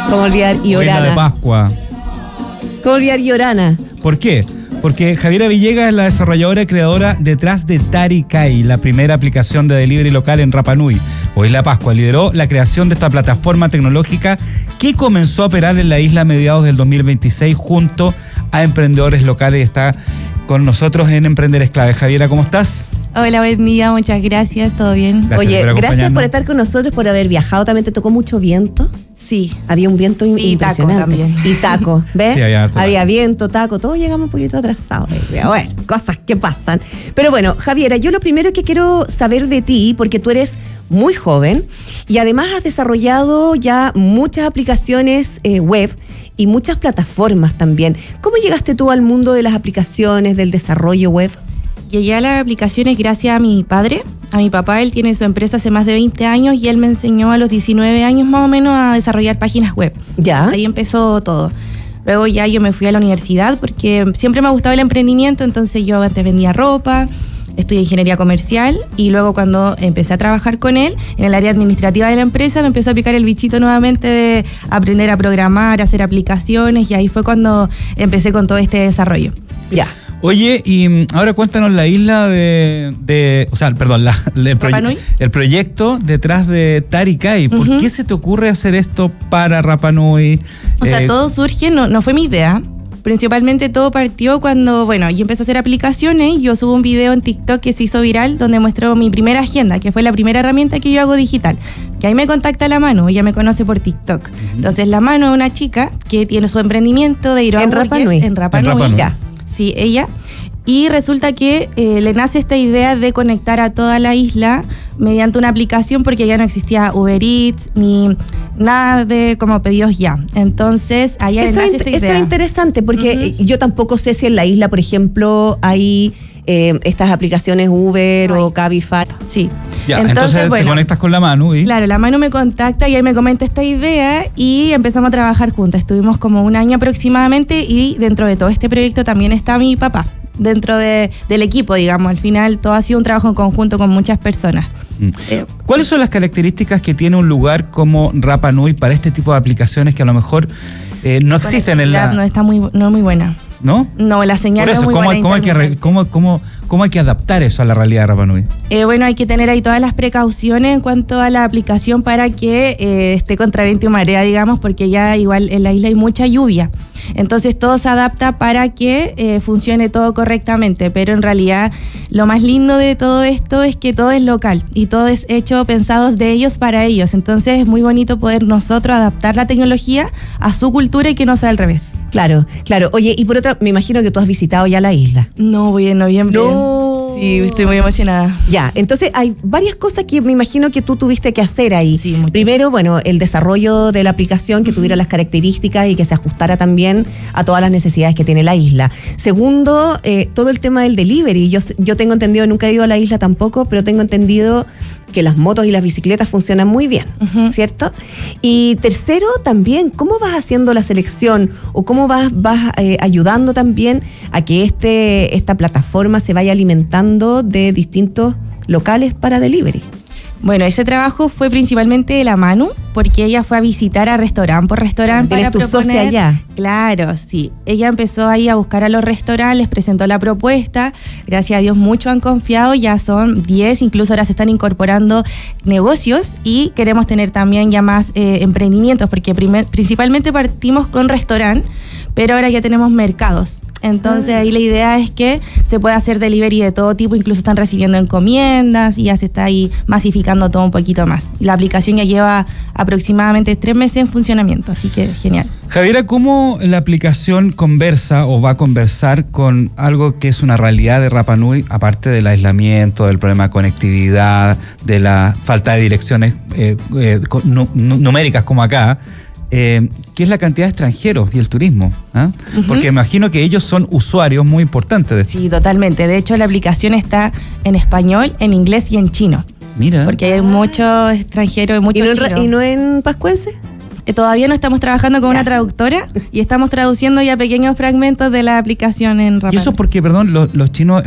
¿Cómo olvidar Buena de Iorana? Pascua. ¿Cómo olvidar Iorana? ¿Por qué? Porque Javiera Villegas es la desarrolladora y creadora detrás de Tarikai, la primera aplicación de delivery local en Rapa Nui. Hoy la Pascua lideró la creación de esta plataforma tecnológica que comenzó a operar en la isla a mediados del 2026 junto a emprendedores locales. Está con nosotros en Emprender es Clave. Javiera, ¿cómo estás? Hola, buen día, muchas gracias, ¿todo bien? Gracias Oye, por gracias acompañarnos. por estar con nosotros, por haber viajado. También te tocó mucho viento. Sí. Había un viento Sí, impresionante. taco también. Y taco, ¿ves? Sí, había viento, taco, todos llegamos un poquito atrasados. Bueno, cosas que pasan. Pero bueno, Javiera, yo lo primero que quiero saber de ti, porque tú eres muy joven y además has desarrollado ya muchas aplicaciones web y muchas plataformas también. ¿Cómo llegaste tú al mundo de las aplicaciones, del desarrollo web? Llegué a las aplicaciones gracias a mi padre, a mi papá. Él tiene su empresa hace más de 20 años y él me enseñó a los 19 años más o menos a desarrollar páginas web. Ya. Ahí empezó todo. Luego ya yo me fui a la universidad porque siempre me ha gustado el emprendimiento, entonces yo antes vendía ropa, estudié ingeniería comercial y luego cuando empecé a trabajar con él en el área administrativa de la empresa me empezó a picar el bichito nuevamente de aprender a programar, a hacer aplicaciones y ahí fue cuando empecé con todo este desarrollo. Ya. Oye, y ahora cuéntanos la isla Rapa Nui. el proyecto detrás de Tarikai. ¿Por qué se te ocurre hacer esto para Rapa Nui? O sea, todo surge, no fue mi idea. Principalmente todo partió cuando, bueno, yo empecé a hacer aplicaciones y yo subo un video en TikTok que se hizo viral donde muestro mi primera agenda, que fue la primera herramienta que yo hago digital. Que ahí me contacta la Manu, ella me conoce por TikTok. Entonces la Manu es una chica que tiene su emprendimiento de ir a En Rapa Nui. En Rapa Nui. Ya. Sí, ella. Y resulta que le nace esta idea de conectar a toda la isla mediante una aplicación porque ya no existía Uber Eats ni nada de como pedidos ya. Entonces, allá le nace esta idea. Eso es interesante porque yo tampoco sé si en la isla, por ejemplo, hay estas aplicaciones Uber o Cabify. Sí. Ya, entonces te conectas con la Manu y... Claro, la Manu me contacta y él me comenta esta idea y empezamos a trabajar juntas. Estuvimos como un año aproximadamente y dentro de todo este proyecto también está mi papá. Dentro del equipo, digamos. Al final todo ha sido un trabajo en conjunto con muchas personas. ¿Cuáles son las características que tiene un lugar como Rapa Nui para este tipo de aplicaciones que a lo mejor no existen en la... No está muy buena. ¿No? No, la señal no es muy buena. ¿Cómo hay que adaptar eso a la realidad de Rapa Nui? Bueno, hay que tener ahí todas las precauciones en cuanto a la aplicación para que esté contra viento y marea, digamos, porque ya igual en la isla hay mucha lluvia. Entonces todo se adapta para que funcione todo correctamente, pero en realidad lo más lindo de todo esto es que todo es local y todo es hecho pensados de ellos para ellos. Entonces es muy bonito poder nosotros adaptar la tecnología a su cultura y que no sea al revés. Claro, claro. Oye, y por otra, me imagino que tú has visitado ya la isla. No, voy en noviembre. No. Sí, estoy muy emocionada. Ya, entonces hay varias cosas que me imagino que tú tuviste que hacer ahí. Sí, mucho. Primero, bueno, el desarrollo de la aplicación que tuviera las características y que se ajustara también a todas las necesidades que tiene la isla. Segundo, todo el tema del delivery. Yo tengo entendido, nunca he ido a la isla tampoco, pero tengo entendido que las motos y las bicicletas funcionan muy bien, ¿cierto? Y tercero, también, ¿cómo vas haciendo la selección o cómo vas ayudando también a que esta plataforma se vaya alimentando de distintos locales para delivery? Bueno, ese trabajo fue principalmente de la Manu, porque ella fue a visitar a restaurante por restaurante para proponer. proponer. ¿Eres tu socia allá? Claro, sí. Ella empezó ahí a buscar a los restaurantes, les presentó la propuesta. Gracias a Dios muchos han confiado, ya son 10, incluso ahora se están incorporando negocios y queremos tener también ya más emprendimientos, porque principalmente partimos con restaurante, pero ahora ya tenemos mercados. Entonces ahí la idea es que se pueda hacer delivery de todo tipo, incluso están recibiendo encomiendas y ya se está ahí masificando todo un poquito más. Y la aplicación ya lleva aproximadamente 3 meses en funcionamiento, así que genial. Javiera, ¿cómo la aplicación conversa o va a conversar con algo que es una realidad de Rapa Nui, aparte del aislamiento, del problema de conectividad, de la falta de direcciones numéricas como acá? Que es la cantidad de extranjeros y el turismo, ¿eh? Porque imagino que ellos son usuarios muy importantes de esto. Sí, totalmente. De hecho, la aplicación está en español, en inglés y en chino. Mira. Porque hay muchos extranjeros y muchos chinos. ¿Y no en pascuense? Todavía no estamos trabajando con una traductora y estamos traduciendo ya pequeños fragmentos de la aplicación en Rapa Nui. Y eso porque, perdón, los chinos